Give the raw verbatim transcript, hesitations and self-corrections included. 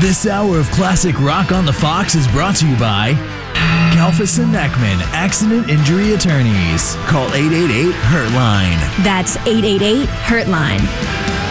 This hour of classic rock on the Fox is brought to you by Kalfas and Neckman, Accident Injury Attorneys. Call eight eight eight, HURT-LINE. That's eight eight eight, HURT-LINE.